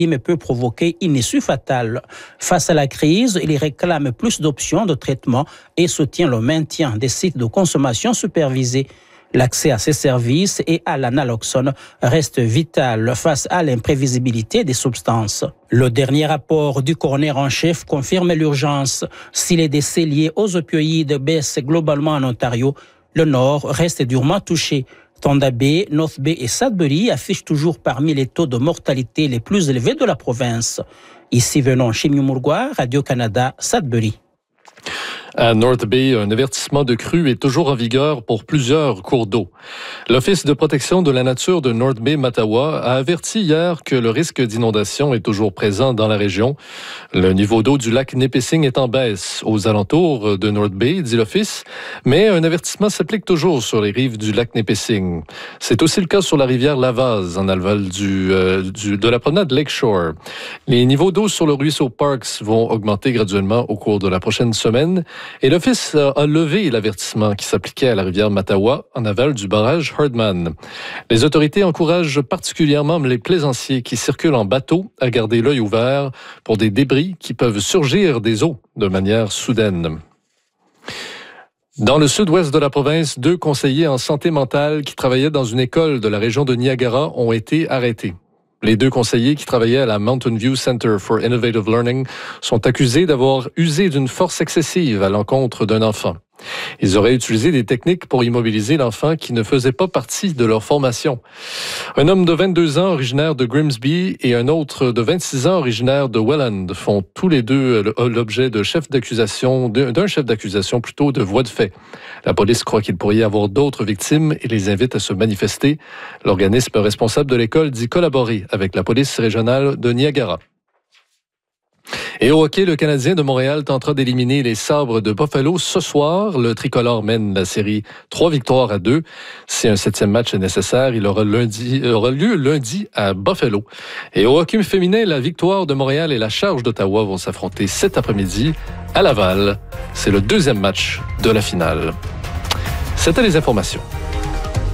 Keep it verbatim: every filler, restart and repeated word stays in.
mais peut provoquer une issue fatale. Face à la crise, il réclame plus d'options de traitement et soutient le maintien des sites de consommation supervisés. L'accès à ces services et à l'analoxone reste vital face à l'imprévisibilité des substances. Le dernier rapport du coroner en chef confirme l'urgence. Si les décès liés aux opioïdes baissent globalement en Ontario, le Nord reste durement touché. Thunder Bay, North Bay et Sudbury affichent toujours parmi les taux de mortalité les plus élevés de la province. Ici venons Chimioumurgua, Radio-Canada, Sudbury. À North Bay, un avertissement de crue est toujours en vigueur pour plusieurs cours d'eau. L'Office de protection de la nature de North Bay, Mattawa, a averti hier que le risque d'inondation est toujours présent dans la région. Le niveau d'eau du lac Nipissing est en baisse aux alentours de North Bay, dit l'Office, mais un avertissement s'applique toujours sur les rives du lac Nipissing. C'est aussi le cas sur la rivière Lavaz, en aval du, euh, du, de la promenade Lakeshore. Les niveaux d'eau sur le ruisseau Parks vont augmenter graduellement au cours de la prochaine semaine. Et l'Office a levé l'avertissement qui s'appliquait à la rivière Mattawa en aval du barrage Herdman. Les autorités encouragent particulièrement les plaisanciers qui circulent en bateau à garder l'œil ouvert pour des débris qui peuvent surgir des eaux de manière soudaine. Dans le sud-ouest de la province, deux conseillers en santé mentale qui travaillaient dans une école de la région de Niagara ont été arrêtés. Les deux conseillers qui travaillaient à la Mountain View Center for Innovative Learning sont accusés d'avoir usé d'une force excessive à l'encontre d'un enfant. Ils auraient utilisé des techniques pour immobiliser l'enfant qui ne faisait pas partie de leur formation. Un homme de vingt-deux ans originaire de Grimsby et un autre de vingt-six ans originaire de Welland font tous les deux l'objet de chef d'accusation, d'un chef d'accusation plutôt de voie de fait. La police croit qu'il pourrait y avoir d'autres victimes et les invite à se manifester. L'organisme responsable de l'école dit collaborer avec la police régionale de Niagara. Et au hockey, le Canadien de Montréal tentera d'éliminer les Sabres de Buffalo ce soir. Le tricolore mène la série trois victoires à deux. Si un septième match est nécessaire, il aura, lundi, aura lieu lundi à Buffalo. Et au hockey féminin, la victoire de Montréal et la charge d'Ottawa vont s'affronter cet après-midi à Laval. C'est le deuxième match de la finale. C'était les informations.